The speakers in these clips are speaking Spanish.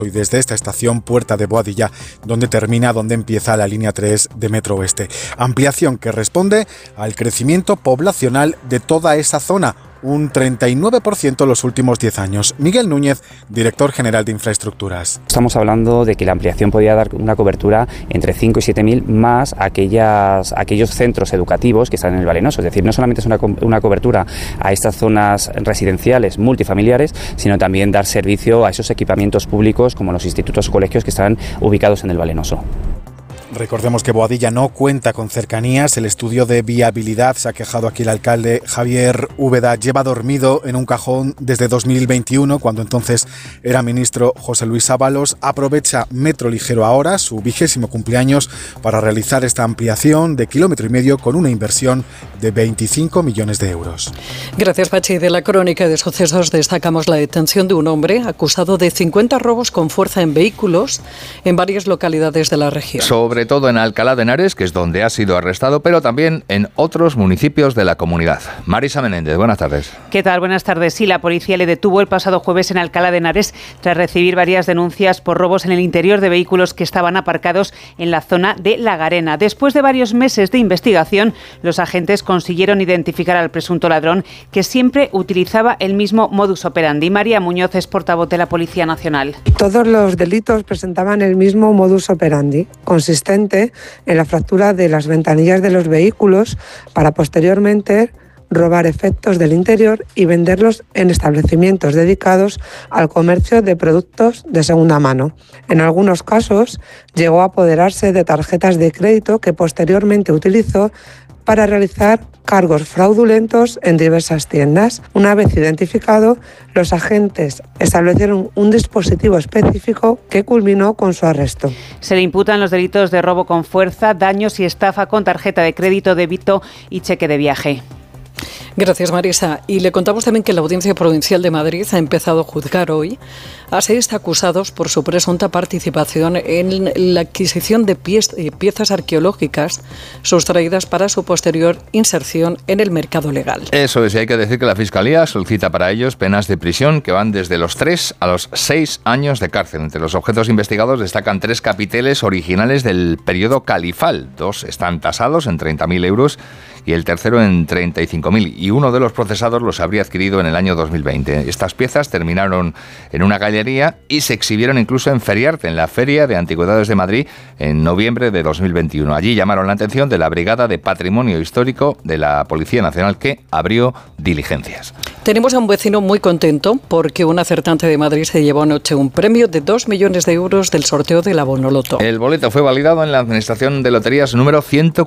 y desde esta estación Puerta de Boadilla, donde empieza la línea 3 de Metro Oeste. Ampliación que responde al crecimiento poblacional de toda esa zona, un 39% en los últimos 10 años. Miguel Núñez, director general de Infraestructuras. Estamos hablando de que la ampliación podría dar una cobertura entre 5 y 7.000 más aquellos centros educativos que están en el Valenoso. Es decir, no solamente es una cobertura a estas zonas residenciales multifamiliares, sino también dar servicio a esos equipamientos públicos como los institutos o colegios que están ubicados en el Valenoso. Recordemos que Boadilla no cuenta con cercanías. El estudio de viabilidad, se ha quejado aquí el alcalde Javier Úbeda, lleva dormido en un cajón desde 2021, cuando entonces era ministro José Luis Ábalos. Aprovecha Metro Ligero ahora, su 20º cumpleaños, para realizar esta ampliación de 1,5 kilómetros con una inversión de 25 millones de euros. Gracias, Pachi. De la crónica de sucesos destacamos la detención de un hombre acusado de 50 robos con fuerza en vehículos en varias localidades de la región. Sobre todo en Alcalá de Henares, que es donde ha sido arrestado, pero también en otros municipios de la comunidad. Marisa Menéndez, buenas tardes. ¿Qué tal? Buenas tardes. Sí, la policía le detuvo el pasado jueves en Alcalá de Henares tras recibir varias denuncias por robos en el interior de vehículos que estaban aparcados en la zona de La Garena. Después de varios meses de investigación, los agentes consiguieron identificar al presunto ladrón, que siempre utilizaba el mismo modus operandi. María Muñoz es portavoz de la Policía Nacional. Todos los delitos presentaban el mismo modus operandi, consistente en la fractura de las ventanillas de los vehículos para posteriormente robar efectos del interior y venderlos en establecimientos dedicados al comercio de productos de segunda mano. En algunos casos llegó a apoderarse de tarjetas de crédito que posteriormente utilizó para realizar cargos fraudulentos en diversas tiendas. Una vez identificado, los agentes establecieron un dispositivo específico que culminó con su arresto. Se le imputan los delitos de robo con fuerza, daños y estafa con tarjeta de crédito, débito y cheque de viaje. Gracias, Marisa. Y le contamos también que la Audiencia Provincial de Madrid ha empezado a juzgar hoy a 6 acusados por su presunta participación en la adquisición de piezas arqueológicas sustraídas para su posterior inserción en el mercado legal. Eso es, y hay que decir que la Fiscalía solicita para ellos penas de prisión que van desde los 3 a los 6 años de cárcel. Entre los objetos investigados destacan 3 capiteles originales del periodo califal. 2 están tasados en 30.000 euros y el tercero en 35.000, y uno de los procesados los habría adquirido en el año 2020. Estas piezas terminaron en una galería y se exhibieron incluso en Feriarte, en la Feria de Antigüedades de Madrid, en noviembre de 2021. Allí llamaron la atención de la Brigada de Patrimonio Histórico de la Policía Nacional, que abrió diligencias. Tenemos a un vecino muy contento porque un acertante de Madrid se llevó anoche un premio de 2 millones de euros del sorteo del abono Loto. El boleto fue validado en la Administración de Loterías número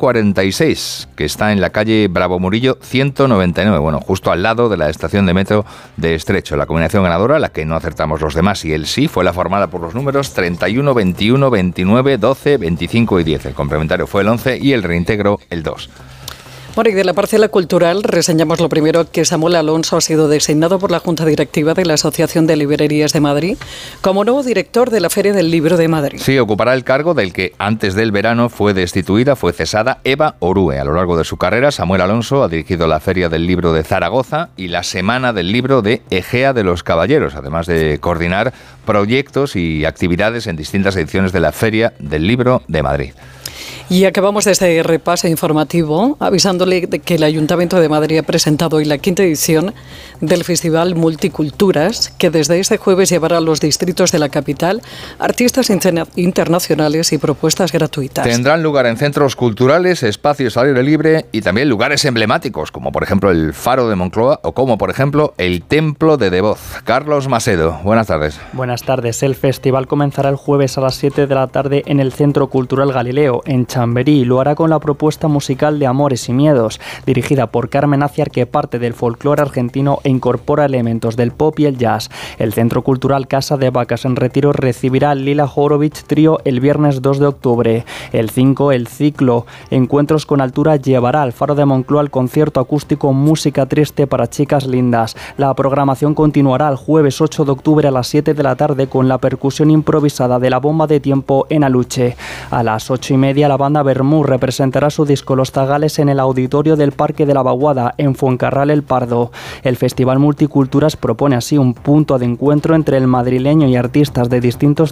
146, que está en la calle Bravo Murillo 199, justo al lado de la estación de metro de Estrecho. La combinación ganadora, la que no acertamos los demás y él sí, fue la formada por los números 31, 21, 29, 12, 25 y 10. El complementario fue el 11 y el reintegro el 2. Bueno, y de la parcela cultural reseñamos lo primero, que Samuel Alonso ha sido designado por la Junta Directiva de la Asociación de Librerías de Madrid como nuevo director de la Feria del Libro de Madrid. Sí, ocupará el cargo del que antes del verano fue cesada Eva Orue. A lo largo de su carrera, Samuel Alonso ha dirigido la Feria del Libro de Zaragoza y la Semana del Libro de Egea de los Caballeros, además de coordinar proyectos y actividades en distintas ediciones de la Feria del Libro de Madrid. Y acabamos este repaso informativo avisándole de que el Ayuntamiento de Madrid ha presentado hoy la 5ª edición del Festival Multiculturas, que desde este jueves llevará a los distritos de la capital artistas internacionales y propuestas gratuitas. Tendrán lugar en centros culturales, espacios al aire libre y también lugares emblemáticos, como por ejemplo el Faro de Moncloa o como por ejemplo el Templo de Devoz. Carlos Macedo, buenas tardes. Buenas tardes. El festival comenzará el jueves a las 7 de la tarde en el Centro Cultural Galileo, en Chamberí. Lo hará con la propuesta musical de Amores y Miedos, dirigida por Carmen Aciar, que parte del folclore argentino e incorpora elementos del pop y el jazz. El Centro Cultural Casa de Vacas en Retiro recibirá al Lila Horowitz Trío el viernes 2 de octubre. El 5, el ciclo Encuentros con Altura llevará al Faro de Moncloa el concierto acústico Música Triste para Chicas Lindas. La programación continuará el jueves 8 de octubre a las 7 de la tarde con la percusión improvisada de la Bomba de Tiempo en Aluche. A las 8:30 la banda Bermú representará su disco Los Zagales en el auditorio del Parque de la Vaguada, en Fuencarral El Pardo. El Festival Multiculturas propone así un punto de encuentro entre el madrileño y artistas de distintos